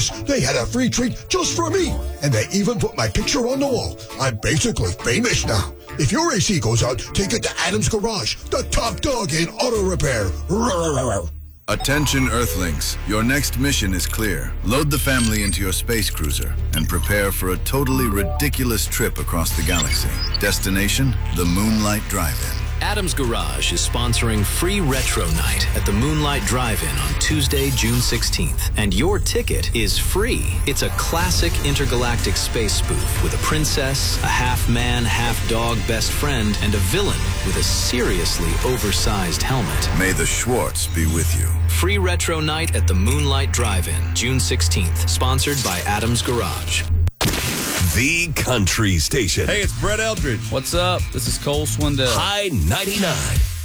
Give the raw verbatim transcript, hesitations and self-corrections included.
They had a free treat just for me, and they even put my picture on the wall. I'm basically famous now. If your A C goes out, take it to Adam's Garage, the top dog in auto repair. Attention Earthlings, your next mission is clear. Load the family into your space cruiser and prepare for a totally ridiculous trip across the galaxy. Destination, the Moonlight Drive-In. Adam's Garage is sponsoring Free Retro Night at the Moonlight Drive-In on Tuesday, June sixteenth. And your ticket is free. It's a classic intergalactic space spoof with a princess, a half-man, half-dog best friend, and a villain with a seriously oversized helmet. May the Schwartz be with you. Free Retro Night at the Moonlight Drive-In, June sixteenth. Sponsored by Adam's Garage. The Country Station. Hey, it's Brett Eldridge. What's up? This is Cole Swindell. High ninety-nine.